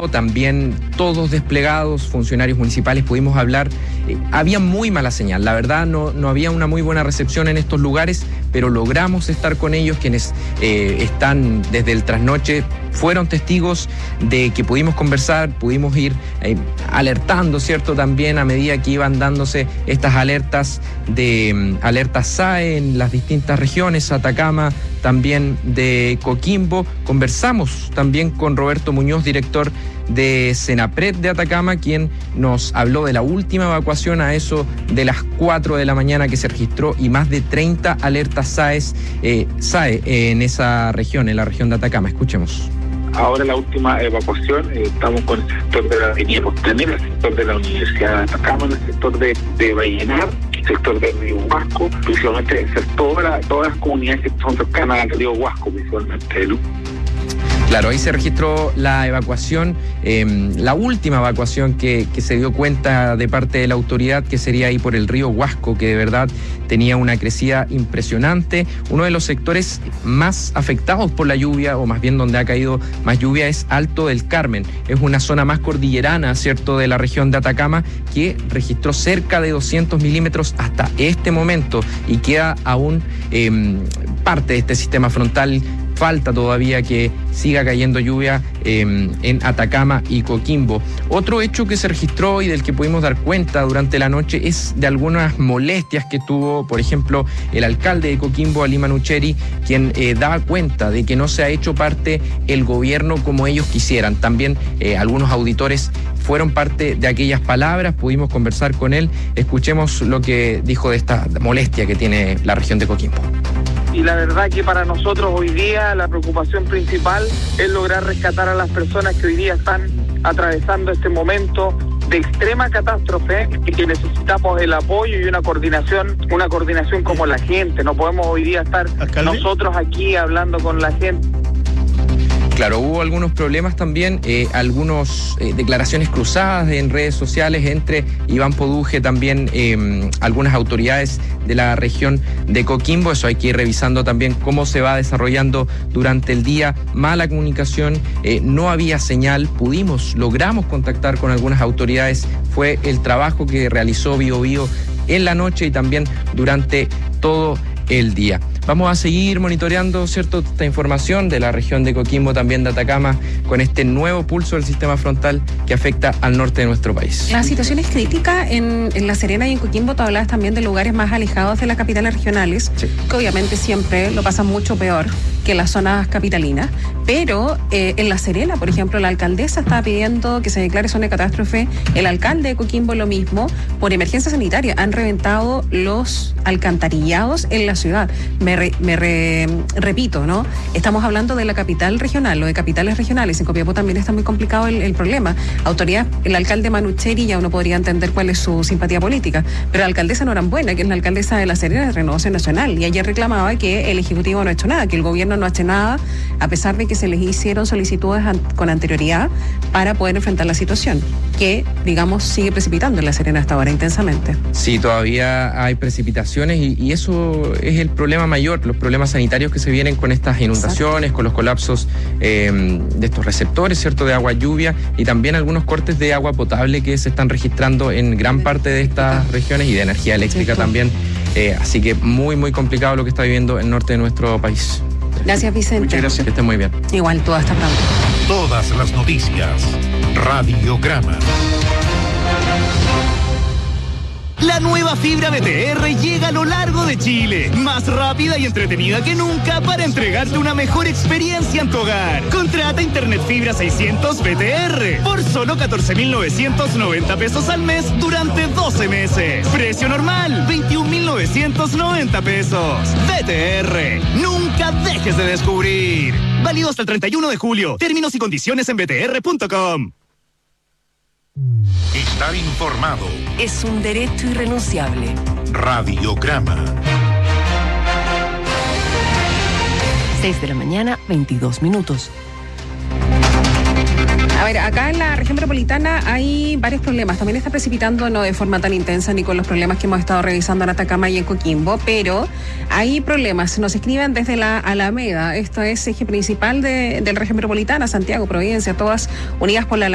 Coquimbo, también todos desplegados, funcionarios municipales, pudimos hablar. Había muy mala señal, la verdad no había una muy buena recepción en estos lugares, pero logramos estar con ellos, quienes están desde el trasnoche, fueron testigos de que pudimos conversar, pudimos ir alertando, ¿cierto? También a medida que iban dándose estas alertas alertas SAE en las distintas regiones, Atacama, también de Coquimbo. Conversamos también con Roberto Muñoz, director de Senapred de Atacama, quien nos habló de la última evacuación a eso de las 4 de la mañana que se registró, y más de 30 alertas SAE en esa región, en la región de Atacama. Escuchemos. Ahora la última evacuación, estamos con el sector de la Avenida Costanera, el sector de la Universidad de Atacama, el sector de Vallenar, el sector del río Huasco, principalmente todas las comunidades que son cercanas al río Huasco, principalmente, ¿no? Claro, ahí se registró la evacuación, la última evacuación que se dio cuenta de parte de la autoridad, que sería ahí por el río Huasco, que de verdad tenía una crecida impresionante. Uno de los sectores más afectados por la lluvia, o más bien donde ha caído más lluvia, es Alto del Carmen. Es una zona más cordillerana, ¿cierto?, de la región de Atacama, que registró cerca de 200 milímetros hasta este momento, y queda aún parte de este sistema frontal. Falta todavía que siga cayendo lluvia en Atacama y Coquimbo. Otro hecho que se registró y del que pudimos dar cuenta durante la noche es de algunas molestias que tuvo, por ejemplo, el alcalde de Coquimbo, Ali Manucheri, quien daba cuenta de que no se ha hecho parte el gobierno como ellos quisieran. También algunos auditores fueron parte de aquellas palabras, pudimos conversar con él. Escuchemos lo que dijo de esta molestia que tiene la región de Coquimbo. Y la verdad que para nosotros hoy día la preocupación principal es lograr rescatar a las personas que hoy día están atravesando este momento de extrema catástrofe, y que necesitamos el apoyo y una coordinación como la gente. No podemos hoy día estar nosotros aquí hablando con la gente. Claro, hubo algunos problemas también, algunas declaraciones cruzadas en redes sociales entre Iván Poduje, también algunas autoridades de la región de Coquimbo. Eso hay que ir revisando también cómo se va desarrollando durante el día. Mala comunicación, no había señal, logramos contactar con algunas autoridades. Fue el trabajo que realizó BioBio en la noche y también durante todo el día. Vamos a seguir monitoreando, ¿cierto?, esta información de la región de Coquimbo, también de Atacama, con este nuevo pulso del sistema frontal que afecta al norte de nuestro país. La situación es crítica en La Serena y en Coquimbo. Tú hablabas también de lugares más alejados de las capitales regionales, sí, que obviamente siempre lo pasan mucho peor que las zonas capitalinas, pero en La Serena, por ejemplo, la alcaldesa está pidiendo que se declare zona de catástrofe, el alcalde de Coquimbo lo mismo. Por emergencia sanitaria han reventado los alcantarillados en la ciudad. Repito, ¿no? Estamos hablando de la capital regional o de capitales regionales. En Copiapó también está muy complicado el problema. Autoridad, el alcalde Manucheri, ya uno podría entender cuál es su simpatía política, pero la alcaldesa Norambuena, que es la alcaldesa de La Serena de Renovación Nacional, y ayer reclamaba que el Ejecutivo no ha hecho nada, que el gobierno no ha hecho nada, a pesar de que se les hicieron solicitudes con anterioridad para poder enfrentar la situación, que, digamos, sigue precipitando en La Serena hasta ahora intensamente. Sí, todavía hay precipitaciones y eso es el problema mayor, los problemas sanitarios que se vienen con estas inundaciones, con los colapsos de estos receptores, ¿cierto?, de agua lluvia, y también algunos cortes de agua potable que se están registrando en gran parte de estas regiones, y de energía eléctrica también. Así que muy, muy complicado lo que está viviendo el norte de nuestro país. Gracias, Vicente. Muchas gracias. Que estén muy bien. Igual, tú, hasta pronto. Todas las noticias. Radiograma. La nueva fibra BTR llega a lo largo de Chile, más rápida y entretenida que nunca para entregarte una mejor experiencia en tu hogar. Contrata Internet Fibra 600 BTR por solo 14.990 pesos al mes durante 12 meses. Precio normal, 21.990 pesos. BTR, nunca dejes de descubrir. Válido hasta el 31 de julio. Términos y condiciones en btr.com. Estar informado es un derecho irrenunciable. Radiograma. 6 de la mañana, 22 minutos. A ver, acá en la región metropolitana hay varios problemas. También está precipitando, no de forma tan intensa ni con los problemas que hemos estado revisando en Atacama y en Coquimbo, pero hay problemas. Nos escriben desde la Alameda. Esto es eje principal de la región metropolitana, Santiago, Providencia, todas unidas por la